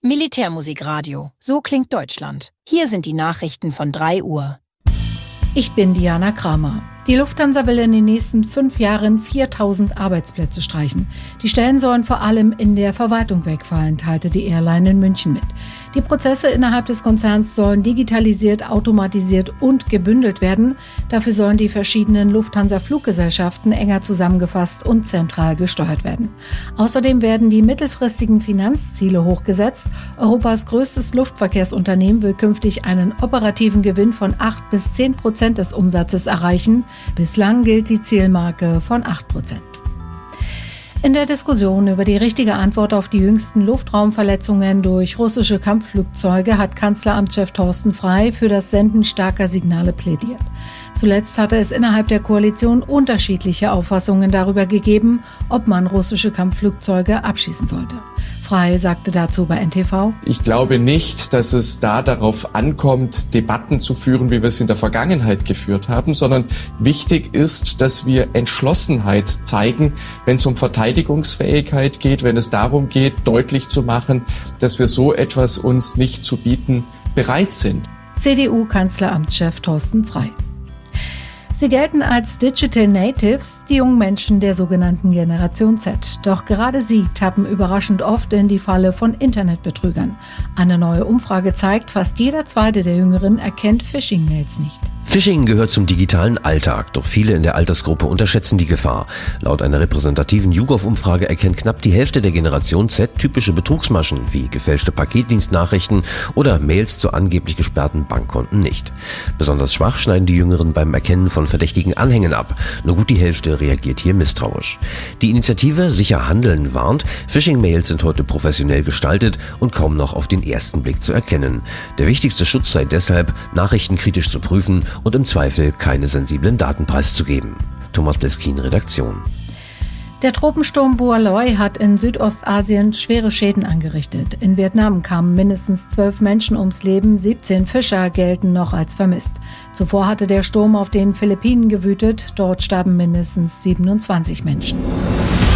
Militärmusikradio. So klingt Deutschland. Hier sind die Nachrichten von 3 Uhr. Ich bin Diana Kramer. Die Lufthansa will in den nächsten 5 Jahren 4.000 Arbeitsplätze streichen. Die Stellen sollen vor allem in der Verwaltung wegfallen, teilte die Airline in München mit. Die Prozesse innerhalb des Konzerns sollen digitalisiert, automatisiert und gebündelt werden. Dafür sollen die verschiedenen Lufthansa-Fluggesellschaften enger zusammengefasst und zentral gesteuert werden. Außerdem werden die mittelfristigen Finanzziele hochgesetzt. Europas größtes Luftverkehrsunternehmen will künftig einen operativen Gewinn von 8-10% des Umsatzes erreichen. Bislang gilt die Zielmarke von 8%. In der Diskussion über die richtige Antwort auf die jüngsten Luftraumverletzungen durch russische Kampfflugzeuge hat Kanzleramtschef Thorsten Frey für das Senden starker Signale plädiert. Zuletzt hatte es innerhalb der Koalition unterschiedliche Auffassungen darüber gegeben, ob man russische Kampfflugzeuge abschießen sollte. Frey sagte dazu bei NTV: Ich glaube nicht, dass es da darauf ankommt, Debatten zu führen, wie wir es in der Vergangenheit geführt haben, sondern wichtig ist, dass wir Entschlossenheit zeigen, wenn es um Verteidigungsfähigkeit geht, wenn es darum geht, deutlich zu machen, dass wir so etwas uns nicht zu bieten bereit sind. CDU-Kanzleramtschef Thorsten Frey. Sie gelten als Digital Natives, die jungen Menschen der sogenannten Generation Z. Doch gerade sie tappen überraschend oft in die Falle von Internetbetrügern. Eine neue Umfrage zeigt, fast jeder Zweite der Jüngeren erkennt Phishing-Mails nicht. Phishing gehört zum digitalen Alltag, doch viele in der Altersgruppe unterschätzen die Gefahr. Laut einer repräsentativen YouGov-Umfrage erkennt knapp die Hälfte der Generation Z typische Betrugsmaschen wie gefälschte Paketdienstnachrichten oder Mails zu angeblich gesperrten Bankkonten nicht. Besonders schwach schneiden die Jüngeren beim Erkennen von verdächtigen Anhängen ab. Nur gut die Hälfte reagiert hier misstrauisch. Die Initiative Sicher Handeln warnt, Phishing-Mails sind heute professionell gestaltet und kaum noch auf den ersten Blick zu erkennen. Der wichtigste Schutz sei deshalb, Nachrichten kritisch zu prüfen und im Zweifel keine sensiblen Daten preiszugeben. Thomas Bleskin, Redaktion. Der Tropensturm Boaloi hat in Südostasien schwere Schäden angerichtet. In Vietnam kamen mindestens 12 Menschen ums Leben, 17 Fischer gelten noch als vermisst. Zuvor hatte der Sturm auf den Philippinen gewütet, dort starben mindestens 27 Menschen.